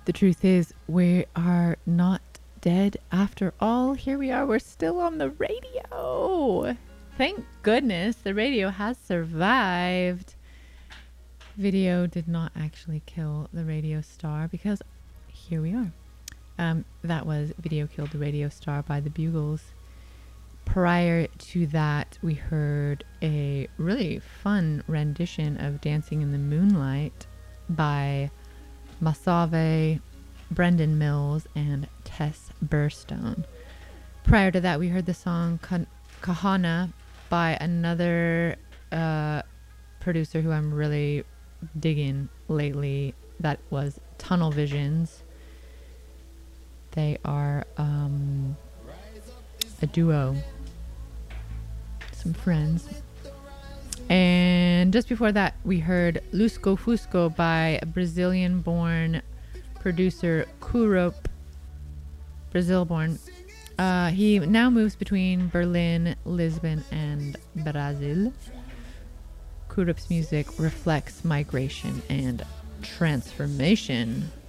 The truth is, we are not dead after all. Here we are. We're still on the radio. Thank goodness the radio has survived. Video did not actually kill the radio star because here we are. That was Video Killed the Radio Star by the Bugles. Prior to that, we heard a really fun rendition of Dancing in the Moonlight by Masave, Brendan Mills, and Tess Burstone. Prior to that, we heard the song Kahana by another producer who I'm really digging lately. That was Tunnel Visions. They are a duo, some friends. And just before that, we heard Lusco Fusco by Brazilian-born producer Kurup, Brazil-born. He now moves between Berlin, Lisbon, and Brazil. Kurup's music reflects migration and transformation.